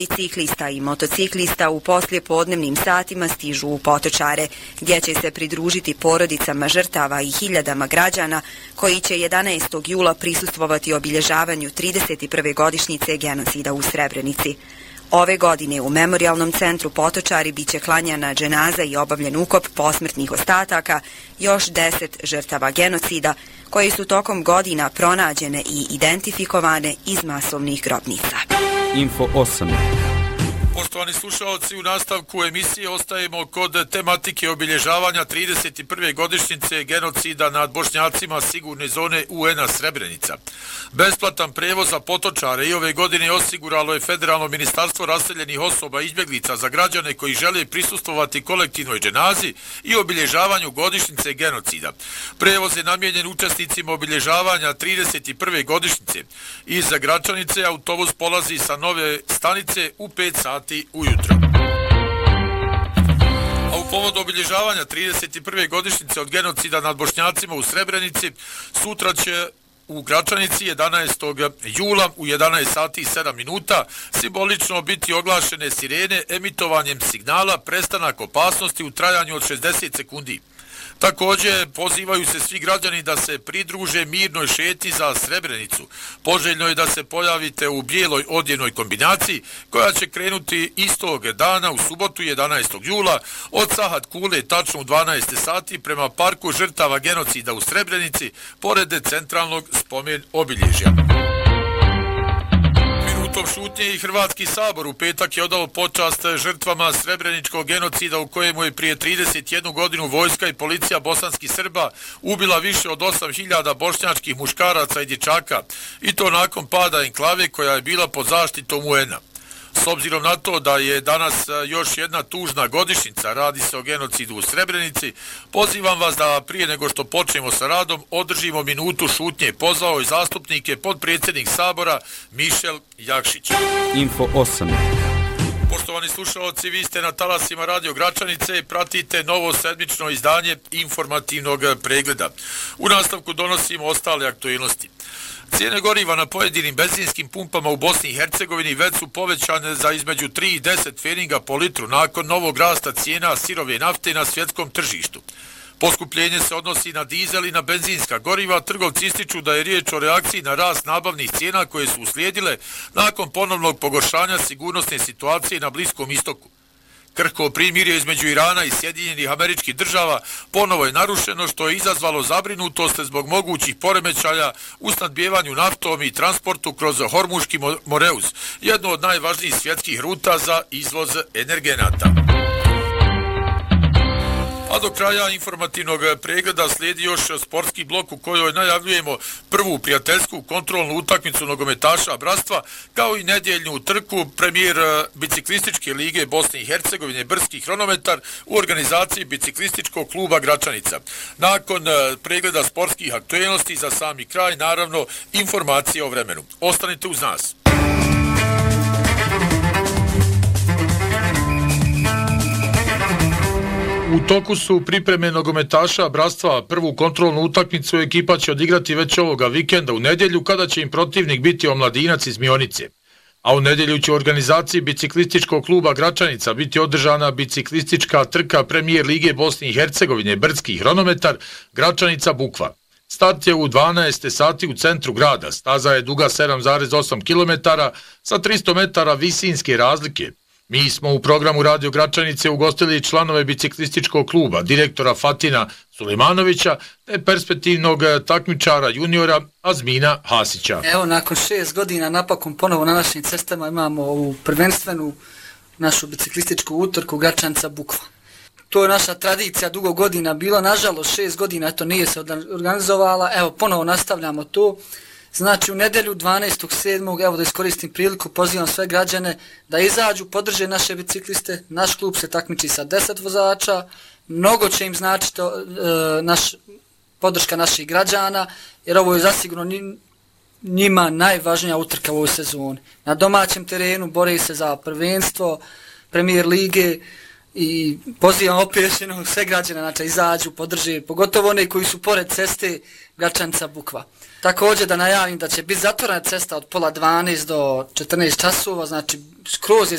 Biciklista i motociklista u poslijepodnevnim satima stižu u Potočare, gdje će se pridružiti porodicama žrtava i hiljadama građana koji će 11. jula prisustvovati obilježavanju 31. godišnjice genocida u Srebrenici. Ove godine u Memorijalnom centru Potočari biće klanjana dženaza i obavljen ukop posmrtnih ostataka još 10 žrtava genocida koji su tokom godina pronađene i identifikovane iz masovnih grobnica. Info 8. Poštovani slušalci, u nastavku emisije ostajemo kod tematike obilježavanja 31. godišnjice genocida nad Bošnjacima sigurne zone UN-a Srebrenica. Besplatan prevoz za Potočare i ove godine osiguralo je Federalno ministarstvo raseljenih osoba i izbjeglica za građane koji žele prisustvovati kolektivnoj dženazi i obilježavanju godišnjice genocida. Prevoz je namijenjen učesnicima obilježavanja 31. godišnjice. Iz Gračanice autobus polazi sa nove stanice u 5 sati ujutro. A u povodu obilježavanja 31. godišnjice od genocida nad Bošnjacima u Srebrenici sutra će u Gračanici 11. jula u 11 sati i 7 minuta simbolično biti oglašene sirene emitovanjem signala prestanak opasnosti u trajanju od 60 sekundi. Također pozivaju se svi građani da se pridruže mirnoj šetnji za Srebrenicu. Poželjno je da se pojavite u bijeloj odjevnoj kombinaciji koja će krenuti istog dana u subotu 11. jula od Sahat Kule tačno u 12 sati prema parku žrtava genocida u Srebrenici pored centralnog spomen obilježja. Minutom šutnje i Hrvatski sabor u petak je odao počast žrtvama srebreničkog genocida u kojemu je prije 31 godinu vojska i policija bosanskih Srba ubila više od 8.000 bošnjačkih muškaraca i dječaka i to nakon pada enklave koja je bila pod zaštitom UN-a. S obzirom na to da je danas još jedna tužna godišnjica, radi se o genocidu u Srebrenici, pozivam vas da prije nego što počnemo sa radom održimo minutu šutnje. Pozvao je zastupnike potpredsjednik Sabora Mišel Jakšić. Info 8. Poštovani slušalci, vi ste na talasima Radio Gračanice i pratite novo sedmično izdanje informativnog pregleda. U nastavku donosimo ostale aktualnosti. Cijene goriva na pojedinim benzinskim pumpama u Bosni i Hercegovini već su povećane za između 3 i 10 pfeniga po litru nakon novog rasta cijena sirove nafte na svjetskom tržištu. Poskupljenje se odnosi na dizel i na benzinska goriva. Trgovci ističu da je riječ o reakciji na rast nabavnih cijena koje su uslijedile nakon ponovnog pogoršanja sigurnosne situacije na Bliskom istoku. Krhko primirje između Irana i Sjedinjenih Američkih Država ponovo je narušeno, što je izazvalo zabrinutost zbog mogućih poremećaja u snabdijevanju naftom i transportu kroz Hormuški moreuz, jedno od najvažnijih svjetskih ruta za izvoz energenata. A do kraja informativnog pregleda slijedi još sportski blok u kojoj najavljujemo prvu prijateljsku kontrolnu utakmicu nogometaša Bratstva, kao i nedjeljnu trku premijer biciklističke lige Bosne i Hercegovine Brdski hronometar u organizaciji biciklističkog kluba Gračanica. Nakon pregleda sportskih aktualnosti za sami kraj, naravno, informacije o vremenu. Ostanite uz nas. U toku su pripreme nogometaša Bratstva. Prvu kontrolnu utakmicu ekipa će odigrati već ovoga vikenda u nedjelju, kada će im protivnik biti Omladinac iz Mionice. A u nedjelju će u organizaciji biciklističkog kluba Gračanica biti održana biciklistička trka premijer lige Bosne i Hercegovine Brdski hronometar Gračanica Bukva. Start je u 12 sati u centru grada. Staza je duga 7,8 km sa 300 metara visinske razlike. Mi smo u programu Radio Gračanice ugostili članove biciklističkog kluba, direktora Fatina Sulejmanovića te perspektivnog takmičara juniora Azmina Hasića. Evo, nakon 6 godina napokon ponovo na našim cestama imamo ovu prvenstvenu našu biciklističku utrku Gračanica Bukva. To je naša tradicija dugo godina bila, nažalost 6 godina to nije se organizovala, evo ponovo nastavljamo to. Znači u nedjelju 12.7. evo da iskoristim priliku, pozivam sve građane da izađu, podrže naše bicikliste. Naš klub se takmiči sa 10 vozača, mnogo će im značiti podrška naših građana, jer ovo je zasigurno njima najvažnija utrka u ovoj sezoni. Na domaćem terenu bore se za prvenstvo premijer lige i pozivam opet sve građane, znači izađu, podrže, pogotovo one koji su pored ceste Gračanica Bukva. Također da najavim da će biti zatvorena cesta od pola 12 do 14 časova, znači skroz je